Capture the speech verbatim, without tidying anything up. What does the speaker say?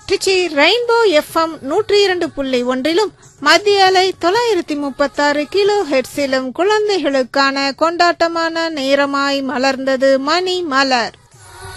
டிச்சி rainbow FM நூற்றி இரண்டு புள்ளி ஒன்றிலும் மத்திய அலை தொள்ளாயிரத்தி முப்பத்தி ஆறு கிலோ ஹெர்ட்ஸிலும் குழந்தைகளுக்கான கொண்டாட்டமான நேரமாய் மலர்ந்தது மணி மலர்.